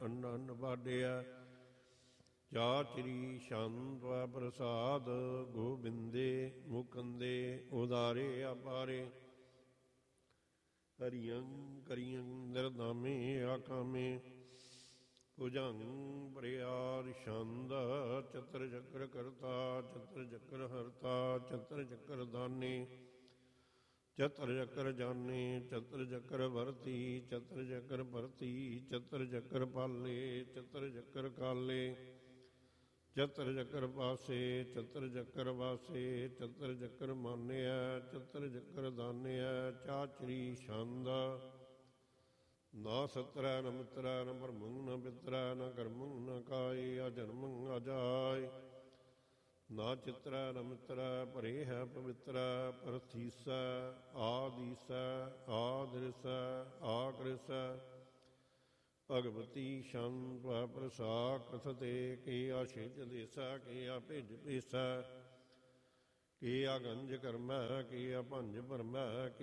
ਅੰਨ ਵਾਡਿਆ। ਚਾਚਰੀ ਛੰਦ ਪ੍ਰਸਾਦ ਗੋਬਿੰਦੇ ਮੁਕੰਦੇ ਉਦਾਰੇ ਅਪਾਰੇ। ਹਰੀਆਂ ਕਰੀਆਂ ਨਿਰਦਾਮੇ ਆਕਾਮੇ ਭੁਜੰਗ ਬਰਿਆਰ ਛੰਦ। ਚਤਰ ਚੱਕਰ ਕਰਤਾ ਚਤਰ ਚੱਕਰ ਹਰਤਾ ਚਤਰ ਚੱਕਰ ਦਾਨੇ। ਚਤਰ ਚੱਕਰ ਜਾਨੇ ਚਤਰ ਚੱਕਰ ਵਰਤੀ ਚਤਰ ਚੱਕਰ ਭਰਤੀ ਚਤਰ ਚੱਕਰ ਪਾਲੇ ਚਤਰ ਚੱਕਰ ਕਾਲੇ। ਚਤਰ ਚੱਕਰ ਪਾਸੇ ਚਤਰ ਚੱਕਰ ਵਾਸੇ ਚਤਰ ਚੱਕਰ ਮਾਨਿਆ ਚਤਰ ਚੱਕਰ ਦਾਨਿਆ। ਚਾਚਰੀ ਛੰਦ ਨਾ ਸਤਰੈ ਨ ਮਿਤਰੈ ਨ ਭਰਮੰ ਨ ਪਿਤਰੈ ਨ ਕਰਮੰ ਨ ਕਾਇ ਅਜਨਮੰ ਅਜਾਇ। ਨਾ ਚਿਤਰੈ ਨ ਮਿਤਰੈ ਭਰੇ ਹੈ ਪਵਿੱਤਰੈ। ਪਰਥੀਸੈ ਆਦੀਸੈ ਆਦ੍ਰਿਸੈ ਆਕ੍ਰਿਸੈ। ਭਗਵਤੀ ਛੰਦ ਪ੍ਰਸਾ ਕਥਤੇ ਕੇ ਆਸ਼ਿਜ ਦੇਸੈ ਕੇ ਆਪਿਜ ਪੇਸੈ। ਕੇ ਆਗੰਜ ਕਰਮੈ ਕੇ ਆਪੰਜ ਭਰਮੈ